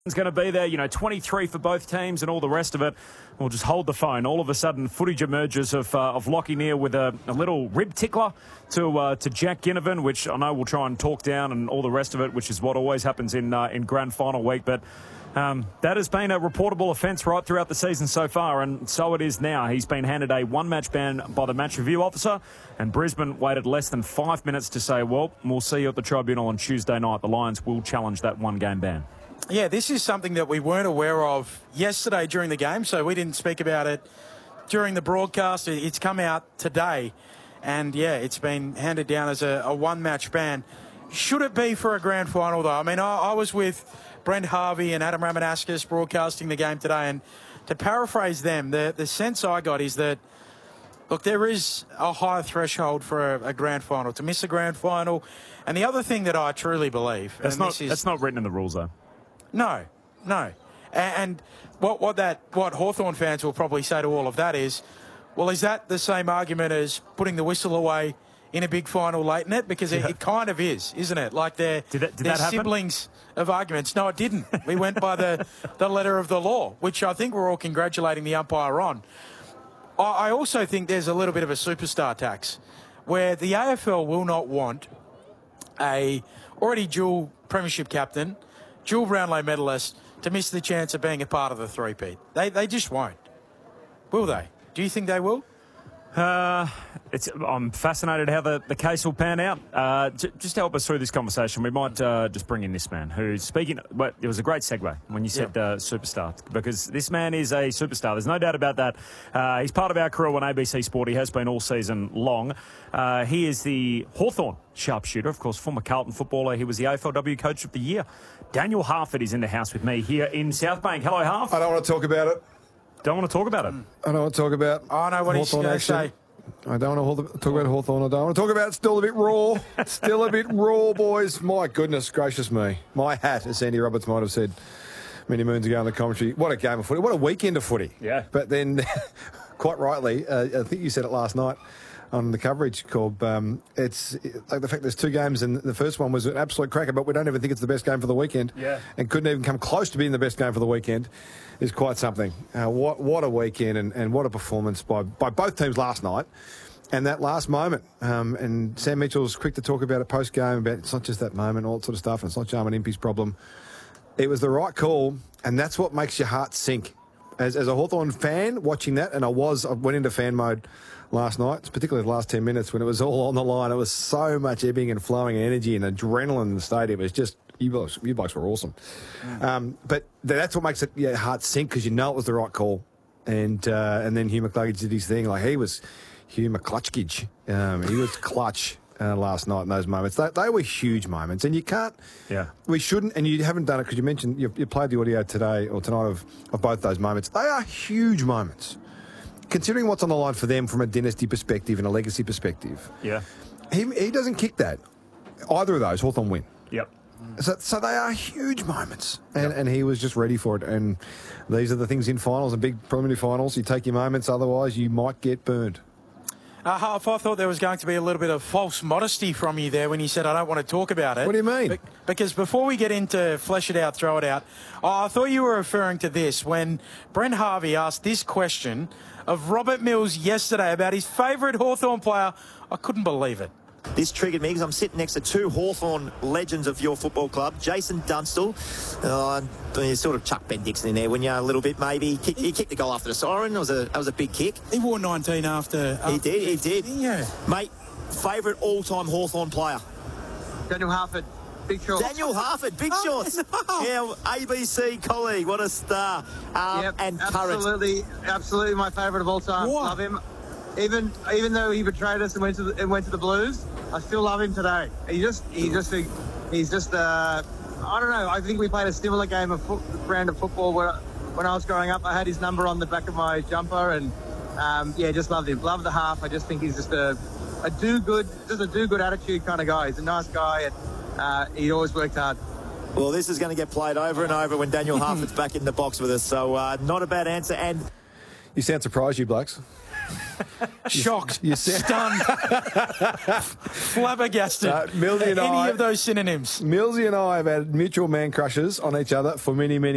It's going to be there, 23 for both teams and all the rest of it. We'll just hold the phone. All of a sudden, footage emerges of Lachie Neale with a little rib tickler to Jack Ginnivan, which I know we'll try and talk down and all the rest of it, which is what always happens in grand final week. But that has been a reportable offence right throughout the season so far, and so it is now. He's been handed a one-match ban by the match review officer, and Brisbane waited less than 5 minutes to say, well, we'll see you at the tribunal on Tuesday night. The Lions will challenge that one-game ban. Yeah, this is something that we weren't aware of yesterday during the game, so we didn't speak about it during the broadcast. It's come out today, and, yeah, it's been handed down as a one-match ban. Should it be for a grand final, though? I mean, I was with Brent Harvey and Adam Ramanauskas broadcasting the game today, and to paraphrase them, the sense I got is that, look, there is a higher threshold for a grand final, to miss a grand final. And the other thing that I truly believe... That's not written in the rules, though. No. And what Hawthorn fans will probably say to all of that is, well, is that the same argument as putting the whistle away in a big final late in it? Because it kind of is, isn't it? Like they're siblings of arguments. No, it didn't. We went by the letter of the law, which I think we're all congratulating the umpire on. I also think there's a little bit of a superstar tax where the AFL will not want a already dual premiership captain, dual Brownlow medalist, to miss the chance of being a part of the three-peat. They just won't. Will they? Do you think they will? I'm fascinated how the case will pan out. Just to help us through this conversation, we might just bring in this man who's speaking. Well, it was a great segue when you said superstar, because this man is a superstar. There's no doubt about that. He's part of our crew on ABC Sport. He has been all season long. He is the Hawthorn sharpshooter, of course, former Carlton footballer. He was the AFLW Coach of the Year. Daniel Harford is in the house with me here in South Bank. Hello, Harf. I don't want to talk about it. Don't want to talk about it. I don't want to talk about. I know what he's going to say. I don't want to talk about Hawthorn. I don't want to talk about it. Still a bit raw. Still a bit raw, boys. My goodness gracious me. My hat, as Andy Roberts might have said many moons ago in the commentary. What a game of footy. What a weekend of footy. Yeah. But then, quite rightly, I think you said it last night on the coverage, Cobb. It's like the fact there's two games, and the first one was an absolute cracker, but we don't even think it's the best game for the weekend. Yeah. And couldn't even come close to being the best game for the weekend is quite something. What a weekend, and what a performance by both teams last night. And that last moment, and Sam Mitchell's quick to talk about it post-game, about it's not just that moment, all that sort of stuff, and it's not Jarman Impey's problem. It was the right call, and that's what makes your heart sink. As a Hawthorn fan watching that, and I went into fan mode last night, particularly the last 10 minutes when it was all on the line. It was so much ebbing and flowing and energy and adrenaline in the stadium. It was just, you blokes were awesome. But that's what makes your heart sink, because you know it was the right call. And then Hugh McCluggage did his thing. Like, he was Hugh McClutchkage. He was clutch last night in those moments. They were huge moments. And you can't, we shouldn't, and you haven't done it because you mentioned, you played the audio today or tonight of both those moments. They are huge moments. Considering what's on the line for them from a dynasty perspective and a legacy perspective. Yeah. He doesn't kick that. Either of those, Hawthorn win. Yep. So they are huge moments, and he was just ready for it. And these are the things in finals and big preliminary finals. You take your moments, otherwise you might get burned. Harf, I thought there was going to be a little bit of false modesty from you there when you said, I don't want to talk about it. What do you mean? Because before we get into flesh it out, throw it out, I thought you were referring to this when Brent Harvey asked this question of Robert Mills yesterday about his favourite Hawthorn player. I couldn't believe it. This triggered me because I'm sitting next to two Hawthorn legends of your football club, Jason Dunstall. You sort of chuck Ben Dixon in there, wouldn't you, a little bit maybe? He kicked the goal after the siren. That was a big kick. He wore 19 after... He did. Yeah. Mate, favourite all-time Hawthorn player? Daniel Harford. Big shorts. Daniel Harford, big shorts. Yeah, ABC colleague, what a star. And current. Absolutely my favourite of all time. What? Love him. Even though he betrayed us and went to the Blues, I still love him today. He's just I don't know. I think we played a similar game of brand of football when I was growing up. I had his number on the back of my jumper, and just loved him. Loved the half. I just think he's just a do-good attitude kind of guy. He's a nice guy, and he always worked hard. Well, this is going to get played over and over when Daniel Harford's back in the box with us. So not a bad answer. And you sound surprised, you blokes. Shocked, stunned, flabbergasted. Millsy and any of those synonyms. Millsy and I have had mutual man crushes on each other for many, many